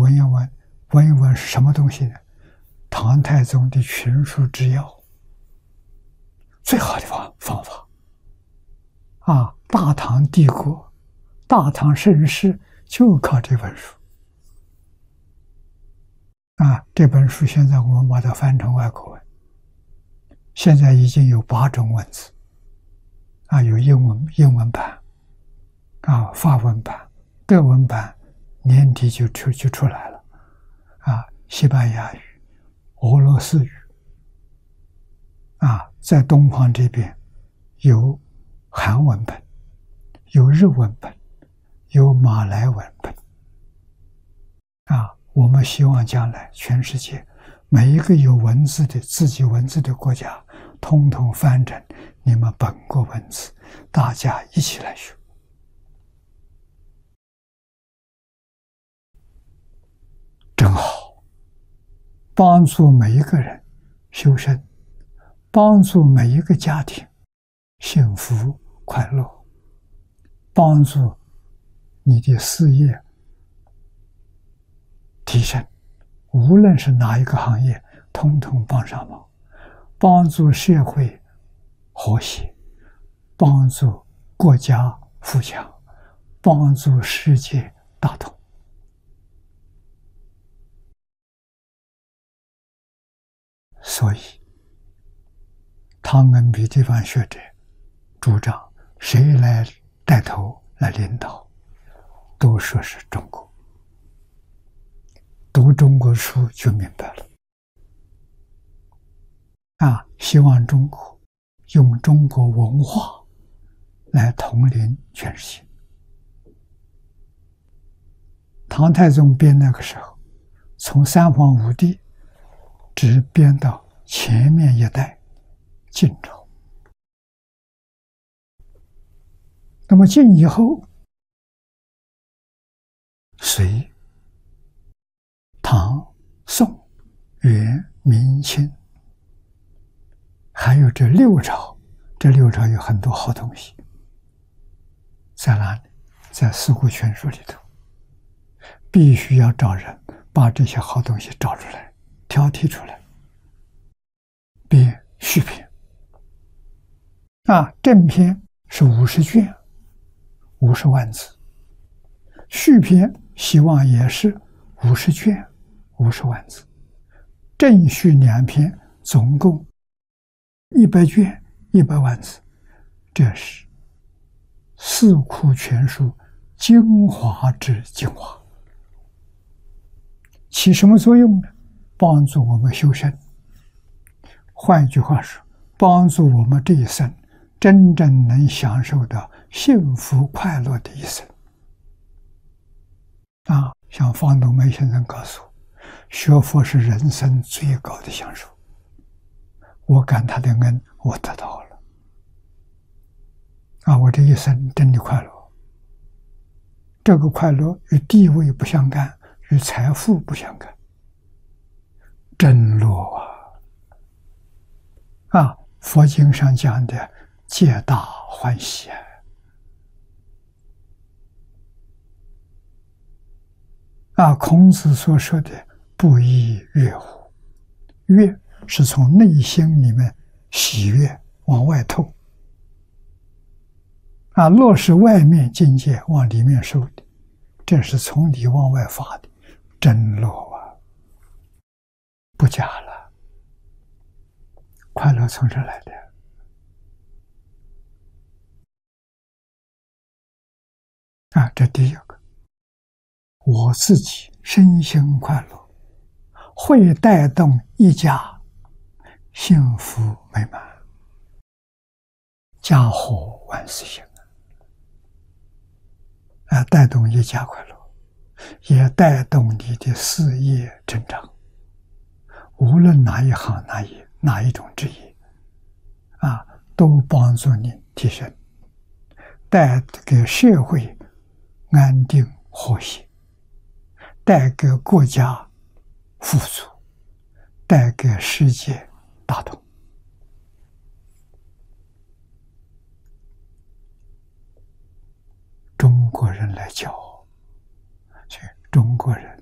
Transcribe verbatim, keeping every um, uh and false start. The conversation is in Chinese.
闻一闻，闻一闻是什么东西呢？唐太宗的群书之要，最好的方方法啊！大唐帝国、大唐盛世就靠这本书啊！这本书现在我们把它翻成外国文，现在已经有八种文字啊，有英文英文版啊、法文版、德文版，年底就出就出来了啊，西班牙语、俄罗斯语啊，在东方这边有韩文本，有日文本，有马来文本啊。我们希望将来全世界每一个有文字的自己文字的国家，统统翻成你们本国文字，大家一起来学，真好，帮助每一个人修身，帮助每一个家庭幸福快乐，帮助你的事业提升，无论是哪一个行业，统统帮上忙，帮助社会和谐，帮助国家富强，帮助世界大同。所以汤恩比地方学者主张，谁来带头来领导，都说是中国。读中国书就明白了啊！希望中国用中国文化来统领全世界。唐太宗编那个时候，从三皇五帝只编到前面一代晋朝。那么晋以后，隋、唐、宋、元、明、清，还有这六朝，这六朝有很多好东西，在哪里？在《四库全书》里头，必须要找人把这些好东西找出来，挑剔出来，编续篇。啊，正篇是五十卷，五十万字；续篇希望也是五十卷。五十万字，正序两篇，总共一百卷，一百万字。这是四库全书精华之精华。起什么作用呢？帮助我们修身。换一句话说，帮助我们这一生真正能享受到幸福快乐的一生。啊，像方东梅先生告诉我，学佛是人生最高的享受，我感他的恩，我得到了啊！我这一生真的快乐，这个快乐与地位不相干，与财富不相干，真乐啊！啊，佛经上讲的皆大欢喜啊！啊，孔子所说的不亦乐乎？乐是从内心里面喜悦往外透，啊，乐是外面境界往里面收的，这是从里往外发的，真乐啊，不假了。快乐从这来的啊，这第一个，我自己身心快乐，会带动一家幸福美满，家和万事兴啊！带动一家快乐，也带动你的事业成长。无论哪一行哪一哪一种职业，啊，都帮助你提升，带给社会安定和谐，带给国家富足，带给世界大同。中国人来教，所以中国人